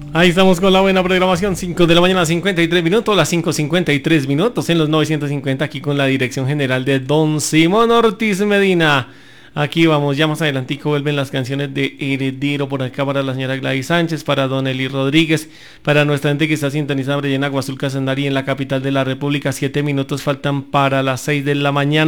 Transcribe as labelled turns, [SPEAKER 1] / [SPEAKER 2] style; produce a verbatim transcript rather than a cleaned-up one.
[SPEAKER 1] Ahí estamos con la buena programación, cinco de la mañana, cincuenta y tres minutos, las cinco cincuenta y tres minutos en los novecientos cincuenta, aquí con la dirección general de Don Simón Ortiz Medina. Aquí vamos, ya más adelantico vuelven las canciones de Heredero por acá para la señora Gladys Sánchez, para Don Eli Rodríguez, para nuestra gente que está sintonizada en Agua Azul Casanare en la capital de la República. Siete minutos faltan para las seis de la mañana.